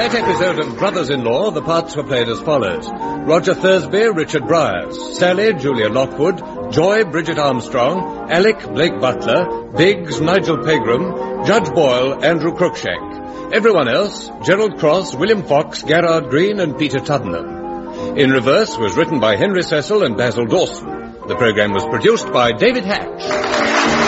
that episode of Brothers-in-Law, the parts were played as follows. Roger Thursby, Richard Bryars. Sally, Julia Lockwood. Joy, Bridget Armstrong. Alec, Blake Butler. Biggs, Nigel Pegram. Judge Boyle, Andrew Cruikshank. Everyone else, Gerald Cross, William Fox, Garrard Green and Peter Tuddenham. In Reverse was written by Henry Cecil and Basil Dawson. The programme was produced by David Hatch.